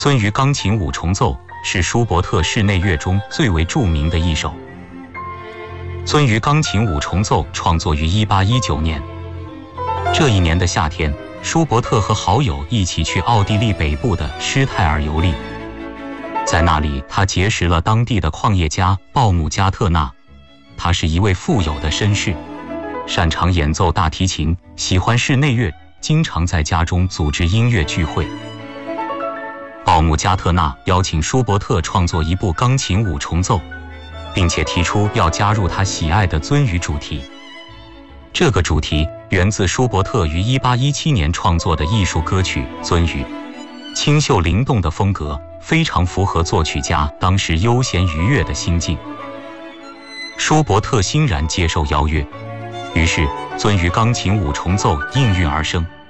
鳟鱼钢琴五重奏是舒伯特室内乐中最为著名的一首。鳟鱼钢琴五重奏创作于1819年。这一年的夏天，舒伯特和好友一起去奥地利北部的施泰尔游历，在那里他结识了当地的矿业家鲍姆加特纳。他是一位富有的绅士，擅长演奏大提琴，喜欢室内乐，经常在家中组织音乐聚会。鲍姆加特纳邀请舒伯特创作一部钢琴五重奏，并且提出要加入他喜爱的鳟鱼主题。这个主题源自舒伯特于1817年创作的艺术歌曲《鳟鱼》，清秀灵动的风格非常符合作曲家当时悠闲愉悦的心境。舒伯特欣然接受邀约，于是鳟鱼钢琴五重奏应运而生。